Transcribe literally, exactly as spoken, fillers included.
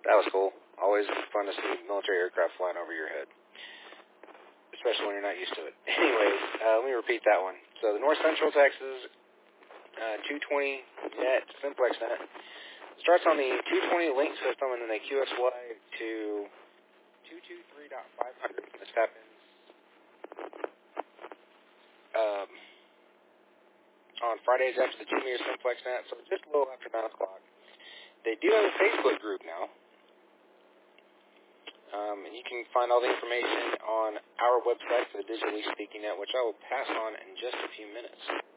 that was cool. Always fun to see military aircraft flying over your head, especially when you're not used to it. Anyways, uh, let me repeat that one. So the North Central Texas uh, two twenty net, simplex net, starts on the two twenty link system, and then they Q S Y to two twenty-three point five hundred. This happens um, on Fridays after the two-meter simplex net, so just a little after nine o'clock. They do have a Facebook group now. Um, and you can find all the information on our website for the Digitally Speaking Net, which I will pass on in just a few minutes.